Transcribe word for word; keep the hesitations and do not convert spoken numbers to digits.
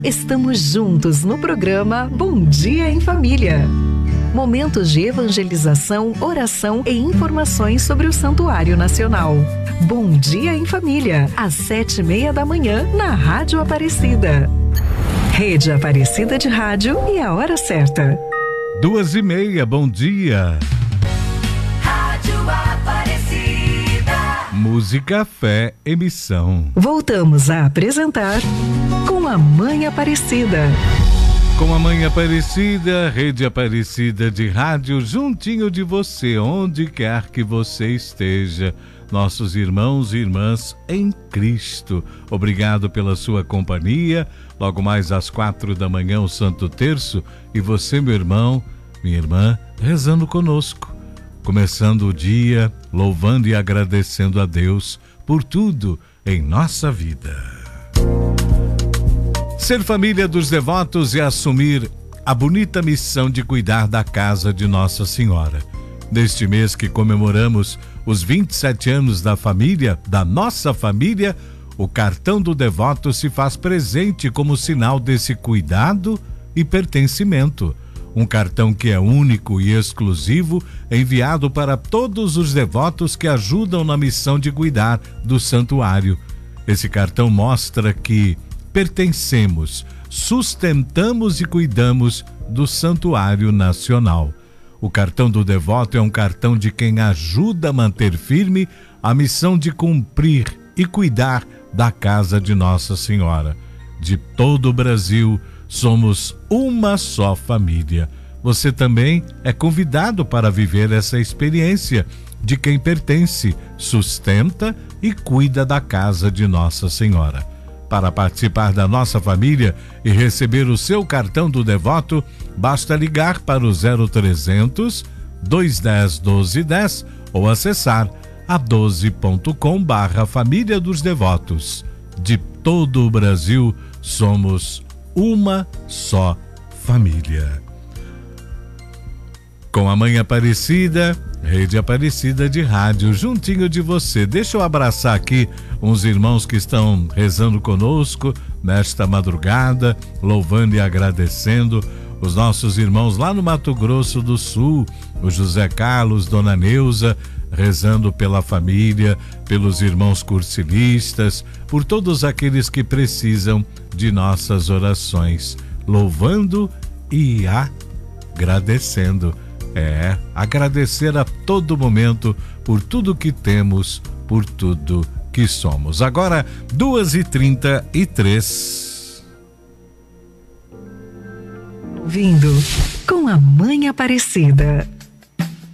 Estamos juntos no programa Bom Dia em Família. Momentos de evangelização, oração e informações sobre o Santuário Nacional. Bom Dia em Família, às sete e meia da manhã, na Rádio Aparecida. Rede Aparecida de Rádio e a hora certa. Duas e meia, bom dia. Rádio Aparecida. Música, fé, emissão. Voltamos a apresentar Com a Mãe Aparecida. Com a Mãe Aparecida, Rede Aparecida de Rádio, juntinho de você, onde quer que você esteja. Nossos irmãos e irmãs em Cristo. Obrigado pela sua companhia. Logo mais às quatro da manhã, o Santo Terço. E você, meu irmão, minha irmã, rezando conosco. Começando o dia, louvando e agradecendo a Deus por tudo em nossa vida. Ser família dos devotos é assumir a bonita missão de cuidar da casa de Nossa Senhora. Neste mês que comemoramos os vinte e sete anos da família, da nossa família, o cartão do devoto se faz presente como sinal desse cuidado e pertencimento. Um cartão que é único e exclusivo, enviado para todos os devotos que ajudam na missão de cuidar do santuário. Esse cartão mostra que pertencemos, sustentamos e cuidamos do Santuário Nacional. O cartão do devoto é um cartão de quem ajuda a manter firme a missão de cumprir e cuidar da casa de Nossa Senhora. De todo o Brasil, somos uma só família. Você também é convidado para viver essa experiência de quem pertence, sustenta e cuida da casa de Nossa Senhora. Para participar da nossa família e receber o seu cartão do devoto, basta ligar para o zero trezentos, dois um zero, doze um zero ou acessar a doze ponto com barra Família dos Devotos. De todo o Brasil, somos uma só família. Com a Mãe Aparecida, Rede Aparecida de Rádio, juntinho de você. Deixa eu abraçar aqui uns irmãos que estão rezando conosco nesta madrugada, louvando e agradecendo. Os nossos irmãos lá no Mato Grosso do Sul, o José Carlos, Dona Neuza, rezando pela família, pelos irmãos cursilistas, por todos aqueles que precisam de nossas orações, louvando e agradecendo. É, agradecer a todo momento por tudo que temos, por tudo que somos. Agora, duas e trinta e três. Vindo com a Mãe Aparecida.